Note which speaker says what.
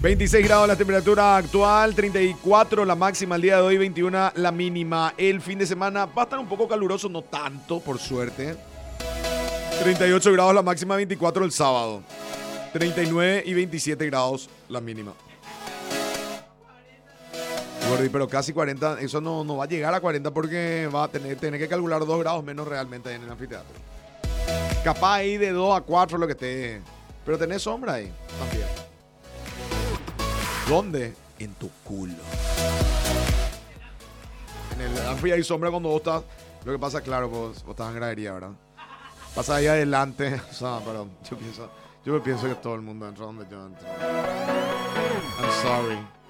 Speaker 1: 26 grados la temperatura actual, 34 la máxima el día de hoy, 21 la mínima. El fin de semana va a estar un poco caluroso, no tanto, por suerte. 38 grados la máxima, 24 el sábado. 39 y 27 grados la mínima. Gordi, pero casi 40, eso no va a llegar a 40 porque va a tener que calcular 2 grados menos realmente en el anfiteatro. Capaz ahí de 2 a 4 lo que esté. Pero tenés sombra ahí también. ¿Dónde? En tu culo. En el ampli hay sombra cuando vos estás. Lo que pasa, claro, vos estás en gradería, ¿verdad? Pasa ahí adelante. O sea, pero yo pienso que todo el mundo entra donde yo entro. I'm sorry.